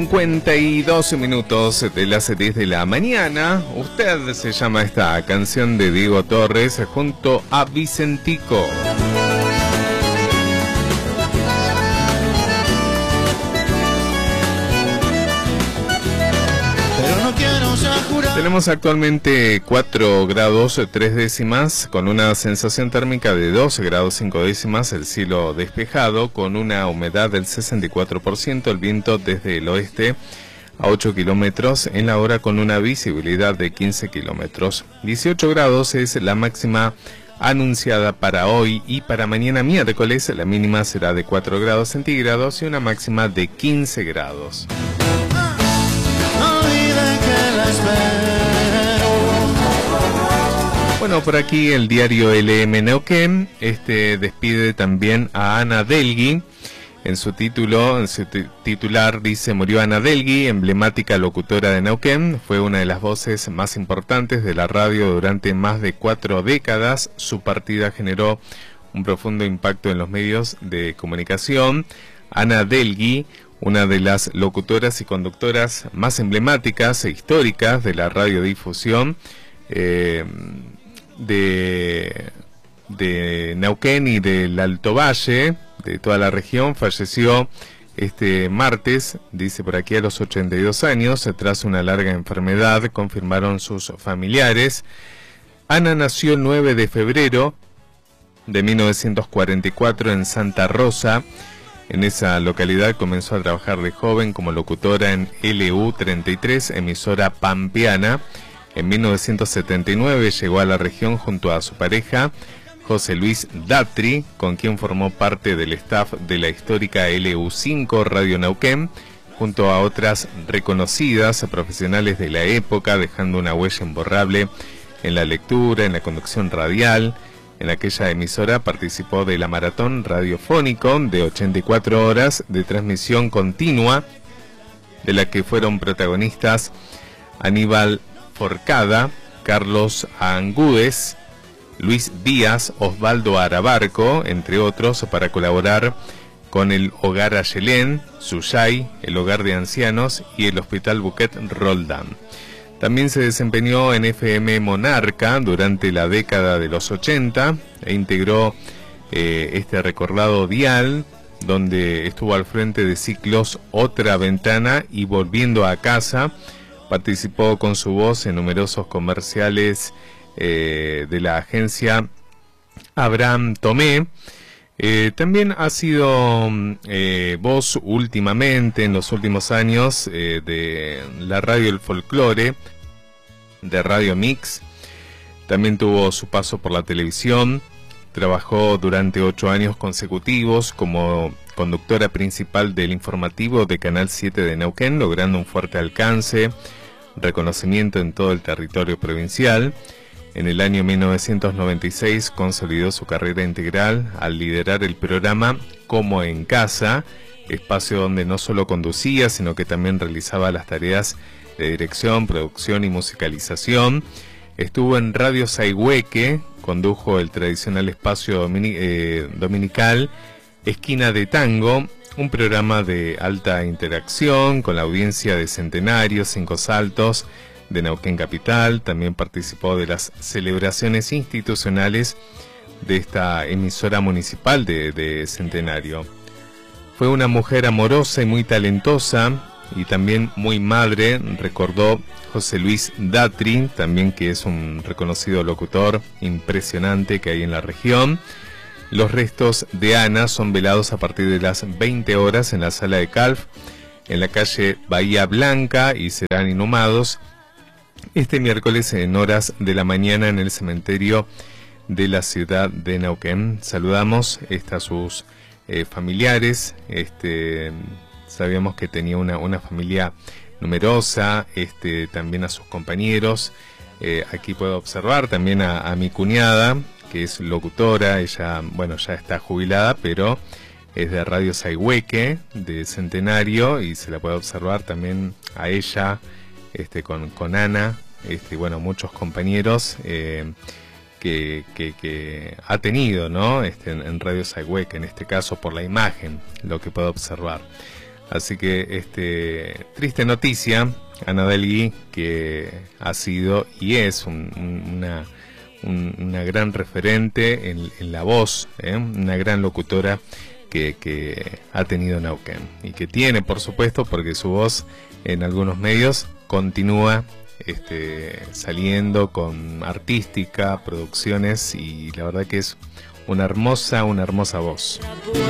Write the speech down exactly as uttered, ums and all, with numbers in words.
cincuenta y dos minutos de las diez de la mañana. Usted se llama esta canción de Diego Torres junto a Vicentico. Tenemos actualmente cuatro grados tres décimas, con una sensación térmica de doce grados cinco décimas, el cielo despejado, con una humedad del sesenta y cuatro por ciento, el viento desde el oeste a ocho kilómetros en la hora, con una visibilidad de quince kilómetros. dieciocho grados es la máxima anunciada para hoy, y para mañana miércoles la mínima será de cuatro grados centígrados y una máxima de quince grados. Bueno, por aquí el diario L M Neuquén este, despide también a Ana Delgui. En su título, en su titular dice: murió Ana Delgui, emblemática locutora de Neuquén. Fue una de las voces más importantes de la radio durante más de cuatro décadas. Su partida generó un profundo impacto en los medios de comunicación. Ana Delgui, una de las locutoras y conductoras más emblemáticas e históricas de la radiodifusión eh, de, de Neuquén y del Alto Valle, de toda la región, falleció este martes, dice por aquí, a los ochenta y dos años, tras una larga enfermedad, confirmaron sus familiares. Ana nació el nueve de febrero de mil novecientos cuarenta y cuatro en Santa Rosa. En esa localidad comenzó a trabajar de joven como locutora en L U treinta y tres, emisora pampeana. En mil novecientos setenta y nueve llegó a la región junto a su pareja, José Luis Datri, con quien formó parte del staff de la histórica L U cinco Radio Neuquén, junto a otras reconocidas profesionales de la época, dejando una huella imborrable en la lectura, en la conducción radial. En aquella emisora participó de la maratón radiofónico de ochenta y cuatro horas de transmisión continua, de la que fueron protagonistas Aníbal Forcada, Carlos Angúdez, Luis Díaz, Osvaldo Arabarco, entre otros, para colaborar con el Hogar Ayelén, Suyay, el Hogar de Ancianos y el Hospital Buquet Roldán. También se desempeñó en F M Monarca durante la década de los ochenta e integró eh, este recordado dial, donde estuvo al frente de ciclos Otra Ventana y Volviendo a Casa. Participó con su voz en numerosos comerciales eh, de la agencia Abraham Tomé. Eh, también ha sido eh, voz últimamente, en los últimos años, eh, de la radio El Folclore, de Radio Mix. También tuvo su paso por la televisión. Trabajó durante ocho años consecutivos como conductora principal del informativo de Canal siete de Neuquén, logrando un fuerte alcance, reconocimiento en todo el territorio provincial. En el año mil novecientos noventa y seis consolidó su carrera integral al liderar el programa Como en Casa, espacio donde no solo conducía, sino que también realizaba las tareas de dirección, producción y musicalización. Estuvo en Radio Saigüeque, condujo el tradicional espacio domini eh, dominical Esquina de Tango, un programa de alta interacción con la audiencia de Centenario, Cinco Saltos, de Neuquén Capital. También participó de las celebraciones institucionales de esta emisora municipal de, de Centenario. Fue una mujer amorosa y muy talentosa, y también muy madre, recordó José Luis Datri, también, que es un reconocido locutor impresionante que hay en la región. Los restos de Ana son velados a partir de las veinte horas en la sala de Calf, en la calle Bahía Blanca, y serán inhumados este miércoles en horas de la mañana en el cementerio de la ciudad de Neuquén. Saludamos este, a sus eh, familiares. Este, sabíamos que tenía una, una familia numerosa, este, también a sus compañeros. Eh, aquí puedo observar también a, a mi cuñada, que es locutora. Ella, bueno, ya está jubilada, pero es de Radio Saigüeque, de Centenario, y se la puede observar también a ella, Este, con, con Ana, este, bueno, muchos compañeros eh, que, que, que ha tenido, ¿no? Este, en, en Radio Saigüeque, en este caso por la imagen, lo que puedo observar. Así que, este, triste noticia, Ana Delgui, que ha sido y es un, una, un, una gran referente en, en la voz, ¿eh? Una gran locutora que, que ha tenido Neuquén y que tiene, por supuesto, porque su voz en algunos medios continúa este, saliendo con artística, producciones, y la verdad que es una hermosa, una hermosa voz.